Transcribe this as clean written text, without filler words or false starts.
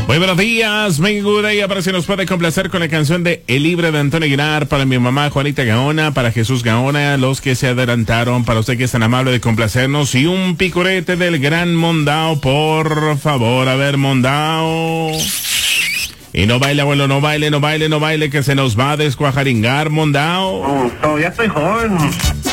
Muy buenos días, mi good day. Para si nos puede complacer con la canción de El Libre de Antonio Aguilar, para mi mamá Juanita Gaona, para Jesús Gaona, los que se adelantaron, para usted que es tan amable de complacernos, y un picorete del gran Mondao, por favor. A ver, Mondao. Y no baile, abuelo, no baile, que se nos va a descuajaringar, Mondao. Todavía estoy joven.